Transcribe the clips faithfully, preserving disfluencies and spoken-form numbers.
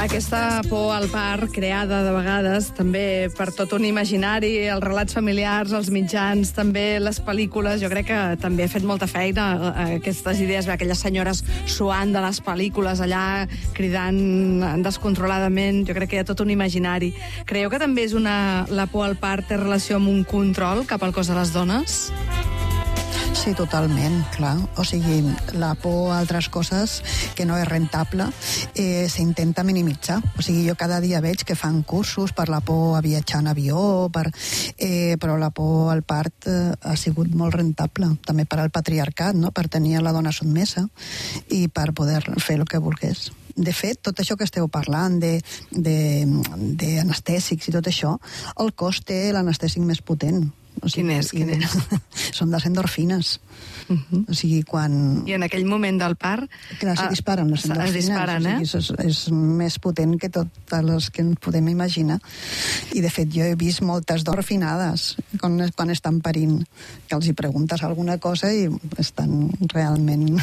Aquesta por al part, creada de vegades també per tot un imaginari, els relats familiars, els mitjans, també les pel·lícules, jo crec que també ha fet molta feina aquestes idees, aquelles senyores suant de les pel·lícules allà, cridant descontroladament, jo crec que hi ha tot un imaginari. Creieu que també és una, la por al part té relació amb un control cap al cos de les dones? Sí, totalment, clar. O sigui, la por a altres coses que no és rentable eh, s'intenta minimitzar. O sigui, jo cada dia veig que fan cursos per la por a viatjar en avió, per, eh, però la por al part eh, ha sigut molt rentable. També per al patriarcat, no? Per tenir la dona sotmesa i per poder fer el que volgués. De fet, tot això que esteu parlant d'anestèsics i tot això, el cos té l'anestèsic més potent. O sigui, quin és? Quin és? Són les endorfines. Uh-huh. O sigui, quan... I en aquell moment del part... Clar, se disparen les endorfines. Es disparen, eh? O sigui, és, és més potent que totes les que ens podem imaginar. I, de fet, jo he vist moltes endorfinades quan, quan estan parint, que els hi preguntes alguna cosa i estan realment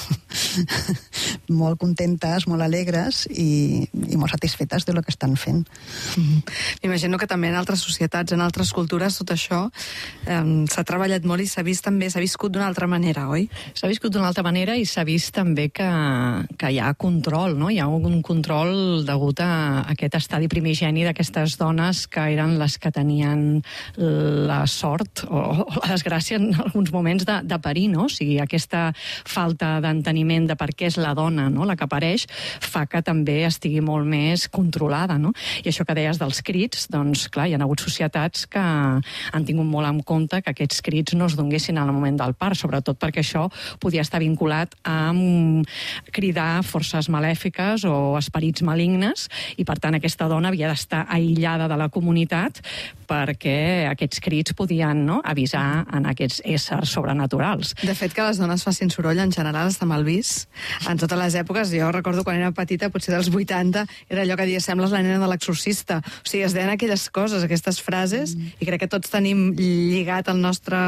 molt contentes, molt alegres i, i molt satisfetes de lo que estan fent. Uh-huh. M'imagino que també en altres societats, en altres cultures, tot això Um, s'ha treballat molt i s'ha vist també, s'ha viscut d'una altra manera, oi? S'ha viscut d'una altra manera i s'ha vist també que, que hi ha control, no? Hi ha un control degut a aquest estadi primigeni d'aquestes dones que eren les que tenien la sort o, o la desgràcia en alguns moments de, de parir, no? O sigui, aquesta falta d'enteniment de per què és la dona, no? La que apareix, fa que també estigui molt més controlada, no? I això que deies dels crits, doncs clar, hi ha hagut societats que han tingut molt en compte que aquests crits no es donguessin al moment del part, sobretot perquè això podia estar vinculat amb cridar forces malèfiques o esperits malignes i, per tant, aquesta dona havia d'estar aïllada de la comunitat perquè aquests crits podien, no?, avisar en aquests éssers sobrenaturals. De fet, que les dones facin soroll en general està mal vist. En totes les èpoques, jo recordo quan era petita, potser dels vuitanta, era allò que dia sembles la nena de l'exorcista. O sigui, es deien aquelles coses, aquestes frases, mm. i crec que tots tenim lligat al nostre,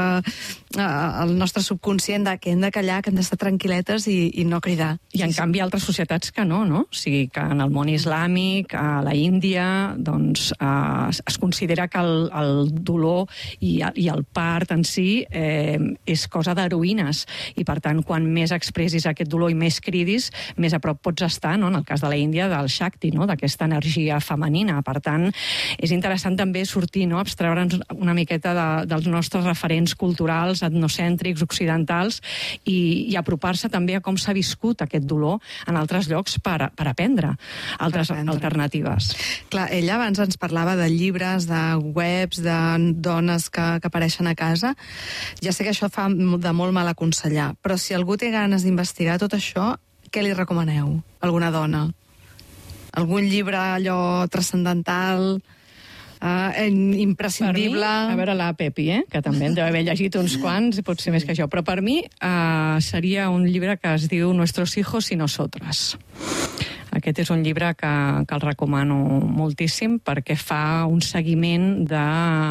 al nostre subconscient de que hem de callar, que hem d'estar tranquil·letes i, i no cridar. I en canvi altres societats que no, no? O sigui, que en el món islàmic, a la Índia, doncs eh, es considera que el, el dolor i, i el part en si eh, és cosa d'heroïnes i, per tant, quan més expressis aquest dolor i més cridis, més a prop pots estar, no? En el cas de la Índia, del Shakti, no? D'aquesta energia femenina. Per tant, és interessant també sortir, no?, abstreure'ns una miqueta de, dels nostres referents culturals, etnocèntrics, occidentals, i, i apropar-se també a com s'ha viscut aquest dolor en altres llocs per, per aprendre altres per aprendre. alternatives. Clar, ella abans ens parlava de llibres, de webs, de dones que, que apareixen a casa. Ja sé que això fa de molt mal aconsellar, però si algú té ganes d'investigar tot això, què li recomaneu? Alguna dona? Algun llibre allò transcendental... Uh, imprescindible. Per mi, a veure, la Pepi, eh? Que també en deu haver llegit uns quants, i potser més que jo, però per mi uh, seria un llibre que es diu Nuestros hijos y nosotras. Aquest és un llibre que, que el recomano moltíssim perquè fa un seguiment de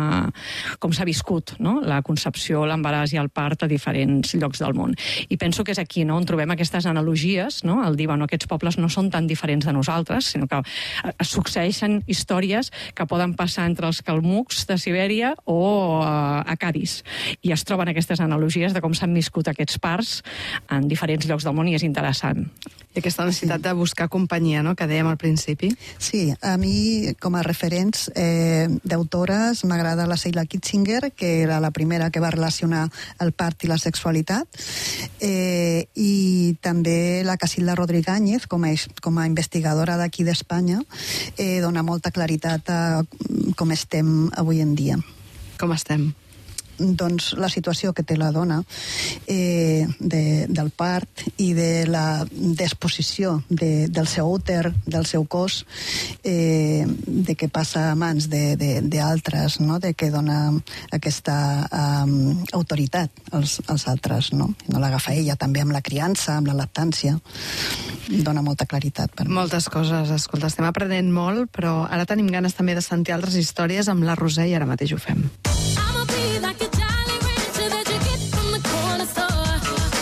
com s'ha viscut, no?, la concepció, l'embaràs i el part a diferents llocs del món. I penso que és aquí, no?, on trobem aquestes analogies, no?, el dir, bueno, aquests pobles no són tan diferents de nosaltres, sinó que succeeixen històries que poden passar entre els calmucs de Sibèria o a Cadis. I es troben aquestes analogies de com s'han viscut aquests parts en diferents llocs del món i és interessant. I aquesta necessitat de buscar companyia, no?, que dèiem al principi. Sí, a mi, com a referents eh, d'autores, m'agrada la Sheila Kitzinger, que era la primera que va relacionar el part i la sexualitat, eh, i també la Casilda Rodríguez, com a, com a investigadora d'aquí d'Espanya, eh, dona molta claritat a com estem avui en dia. Com estem? Doncs la situació que té la dona eh, de, del part i de la disposició de, del seu úter, del seu cos, eh, de què passa a mans d'altres, no?, de què dona aquesta um, autoritat als, als altres, no? No l'agafa ella, també amb la criança, amb la lactància. Dona molta claritat per mi. Moltes coses, escolta, estem aprenent molt, però ara tenim ganes també de sentir altres històries amb la Roser i ara mateix ho fem.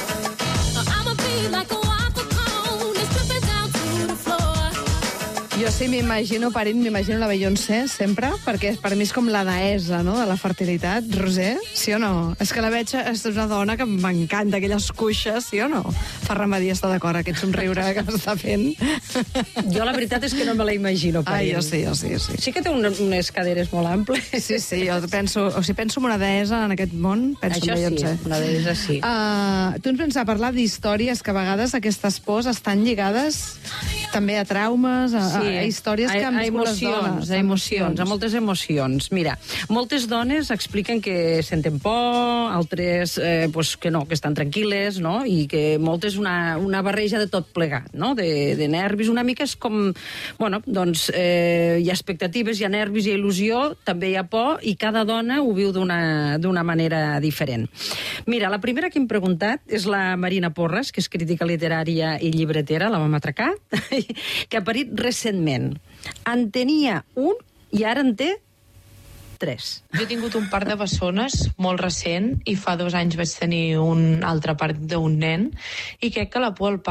Jo sí, m'imagino parint, m'imagino la Beyoncé, sempre, perquè per mi és com la deessa, no?, de la fertilitat. Roser, sí o no? És que la veig, és una dona que m'encanta, aquelles cuixes, sí o no? Ferran Badia està d'acord, aquest somriure que m'està fent. Jo la veritat és que no me la imagino parint. Ai, jo sí, jo sí, jo sí. Sí que té un, unes caderes molt amples. Sí, sí, jo penso, o sigui, penso en una deessa en aquest món, penso Això en Beyoncé. sí, una deessa sí. Uh, tu ens vens a parlar d'històries que a vegades aquestes pors estan lligades també a traumes, a, sí. a, a històries que han viscut les dones. A emocions, a moltes emocions. Mira, moltes dones expliquen que senten por, altres eh, pues que no, que estan tranquil·les, no? I que moltes una, una barreja de tot plegat, no? De, de nervis, una mica és com... Bueno, doncs eh, hi ha expectatives, hi ha nervis, hi ha il·lusió, també hi ha por, i cada dona ho viu d'una manera diferent. Mira, la primera que hem preguntat és la Marina Porras, que és crítica literària i llibretera, la vam atracar, que ha parit recentment. En tenia un i ara en té tres. Jo he tingut un part de bessones molt recent i fa dos anys vaig tenir un altre part d'un nen i crec que la por al